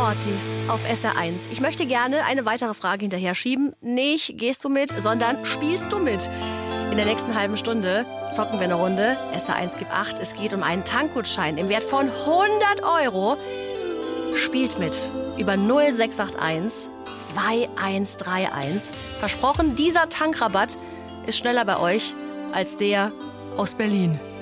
Sporties auf SR1. Ich möchte gerne eine weitere Frage hinterher schieben. Nicht gehst du mit, sondern spielst du mit. In der nächsten halben Stunde zocken wir eine Runde. SR1 gibt 8. Es geht um einen Tankgutschein im Wert von 100 €. Spielt mit über 0681 2131. Versprochen, dieser Tankrabatt ist schneller bei euch als der aus Berlin.